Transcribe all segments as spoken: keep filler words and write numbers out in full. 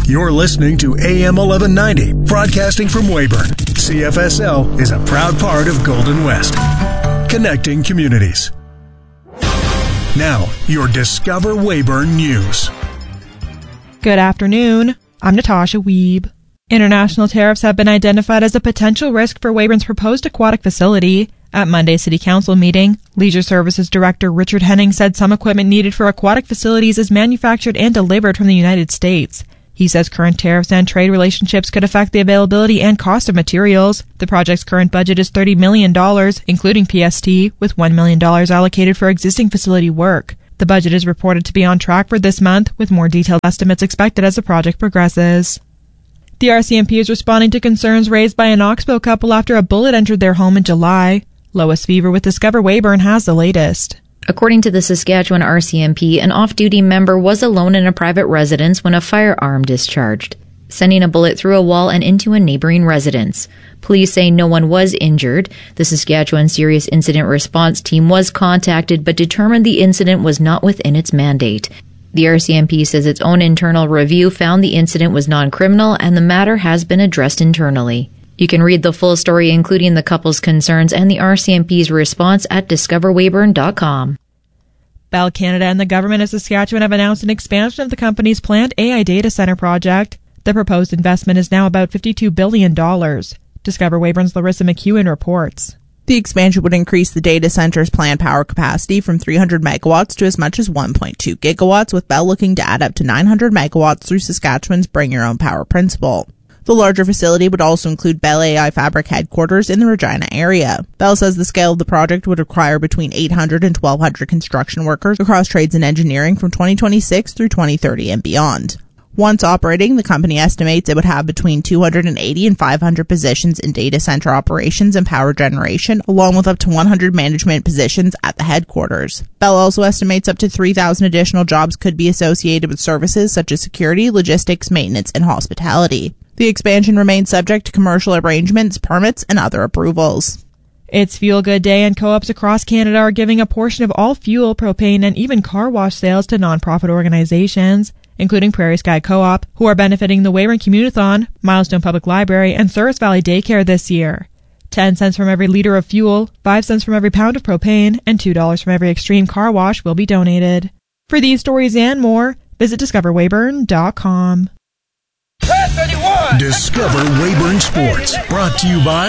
You're listening to A M eleven ninety, broadcasting from Weyburn. C F S L is a proud part of Golden West, connecting communities. Now, your Discover Weyburn news. Good afternoon. I'm Natasha Wiebe. International tariffs have been identified as a potential risk for Weyburn's proposed aquatic facility. At Monday's City Council meeting, Leisure Services Director Richard Henning said some equipment needed for aquatic facilities is manufactured and delivered from the United States. He says current tariffs and trade relationships could affect the availability and cost of materials. The project's current budget is thirty million dollars, including P S T, with one million dollars allocated for existing facility work. The budget is reported to be on track for this month, with more detailed estimates expected as the project progresses. The R C M P is responding to concerns raised by a Knoxville couple after a bullet entered their home in July. Lois Fever with Discover Weyburn has the latest. According to the Saskatchewan R C M P, an off-duty member was alone in a private residence when a firearm discharged, sending a bullet through a wall and into a neighboring residence. Police say no one was injured. The Saskatchewan Serious Incident Response Team was contacted but determined the incident was not within its mandate. The R C M P says its own internal review found the incident was non-criminal and the matter has been addressed internally. You can read the full story, including the couple's concerns and the R C M P's response, at discover weyburn dot com. Bell Canada and the government of Saskatchewan have announced an expansion of the company's planned A I data center project. The proposed investment is now about fifty-two billion dollars. Discover Weyburn's Larissa McEwen reports. The expansion would increase the data center's planned power capacity from three hundred megawatts to as much as one point two gigawatts, with Bell looking to add up to nine hundred megawatts through Saskatchewan's Bring Your Own Power principle. The larger facility would also include Bell A I Fabric headquarters in the Regina area. Bell says the scale of the project would require between eight hundred and twelve hundred construction workers across trades and engineering from twenty twenty-six through twenty thirty and beyond. Once operating, the company estimates it would have between two hundred eighty and five hundred positions in data center operations and power generation, along with up to one hundred management positions at the headquarters. Bell also estimates up to three thousand additional jobs could be associated with services such as security, logistics, maintenance, and hospitality. The expansion remains subject to commercial arrangements, permits, and other approvals. It's Fuel Good Day, and co-ops across Canada are giving a portion of all fuel, propane, and even car wash sales to nonprofit organizations, including Prairie Sky Co-op, who are benefiting the Weyburn Community-thon, Milestone Public Library, and Souris Valley Daycare this year. ten cents from every liter of fuel, five cents from every pound of propane, and two dollars from every extreme car wash will be donated. For these stories and more, visit discover weyburn dot com. Discover Weyburn Sports, brought to you by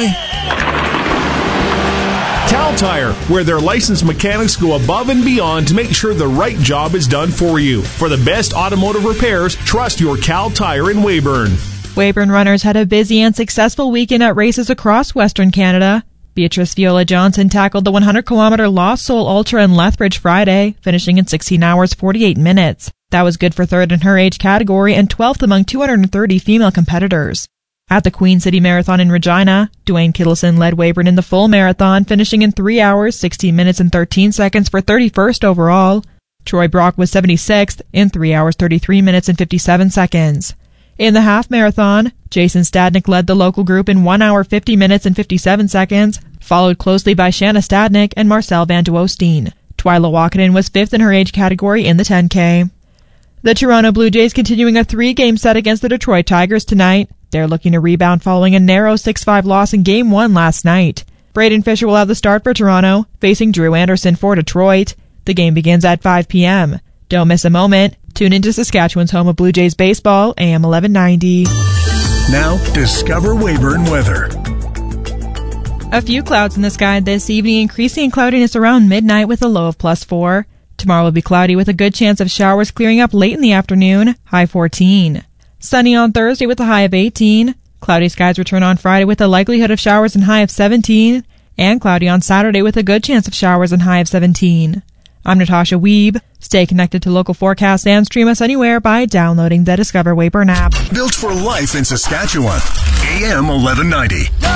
Cal Tire, where their licensed mechanics go above and beyond to make sure the right job is done for you. For the best automotive repairs, trust your Cal Tire in Weyburn. Weyburn runners had a busy and successful weekend at races across Western Canada. Beatrice Viola Johnson tackled the one hundred kilometer Lost Soul Ultra in Lethbridge Friday, finishing in sixteen hours forty-eight minutes. That was good for third in her age category and twelfth among two hundred thirty female competitors. At the Queen City Marathon in Regina, Dwayne Kittleson led Weyburn in the full marathon, finishing in three hours, sixteen minutes, and thirteen seconds for thirty-first overall. Troy Brock was seventy-sixth in three hours, thirty-three minutes, and fifty-seven seconds. In the half marathon, Jason Stadnick led the local group in one hour, fifty minutes, and fifty-seven seconds, followed closely by Shanna Stadnick and Marcel Van de Oosteen. Twyla Walkenden was fifth in her age category in the ten K. The Toronto Blue Jays continuing a three-game set against the Detroit Tigers tonight. They're looking to rebound following a narrow six five loss in Game one last night. Braden Fisher will have the start for Toronto, facing Drew Anderson for Detroit. The game begins at five p.m. Don't miss a moment. Tune into Saskatchewan's home of Blue Jays baseball, A M eleven ninety. Now, Discover Weyburn weather. A few clouds in the sky this evening, increasing in cloudiness around midnight with a low of plus four. Tomorrow will be cloudy with a good chance of showers clearing up late in the afternoon, high fourteen. Sunny on Thursday with a high of eighteen. Cloudy skies return on Friday with a likelihood of showers and high of seventeen. And cloudy on Saturday with a good chance of showers and high of seventeen. I'm Natasha Wiebe. Stay connected to local forecasts and stream us anywhere by downloading the Discover Weyburn app. Built for life in Saskatchewan. A M eleven ninety.